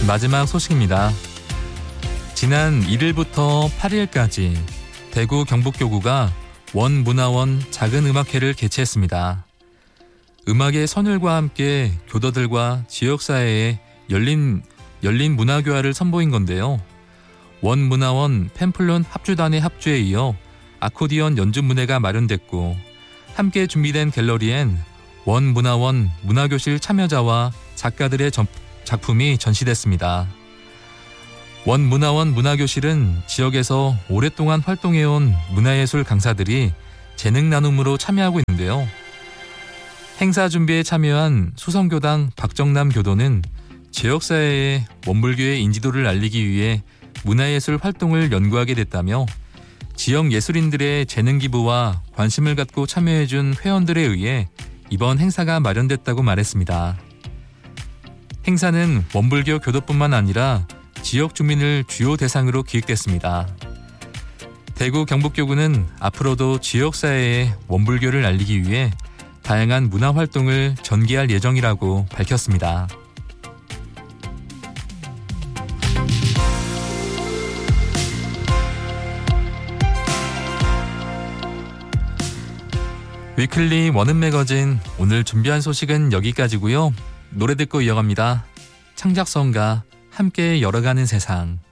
마지막 소식입니다. 지난 1일부터 8일까지 대구 경북교구가 원문화원 작은 음악회를 개최했습니다. 음악의 선율과 함께 교도들과 지역사회에 열린 문화교화를 선보인 건데요. 원문화원 펜플론 합주단의 합주에 이어 아코디언 연주 무대가 마련됐고, 함께 준비된 갤러리엔 원문화원 문화교실 참여자와 작가들의 작품이 전시됐습니다. 원문화원 문화교실은 지역에서 오랫동안 활동해온 문화예술 강사들이 재능 나눔으로 참여하고 있는데요. 행사 준비에 참여한 수성교당 박정남 교도는 지역사회에 원불교의 인지도를 알리기 위해 문화예술 활동을 연구하게 됐다며, 지역 예술인들의 재능 기부와 관심을 갖고 참여해준 회원들에 의해 이번 행사가 마련됐다고 말했습니다. 행사는 원불교 교도뿐만 아니라 지역 주민을 주요 대상으로 기획됐습니다. 대구 경북교구는 앞으로도 지역사회에 원불교를 알리기 위해 다양한 문화활동을 전개할 예정이라고 밝혔습니다. 위클리 원음 매거진, 오늘 준비한 소식은 여기까지고요. 노래 듣고 이어갑니다. 창작성가 함께 열어가는 세상.